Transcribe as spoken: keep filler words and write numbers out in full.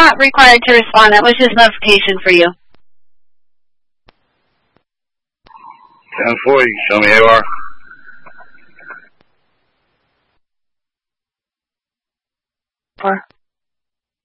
not required to respond. That was just notification for you. ten four, you can show me A R. Four.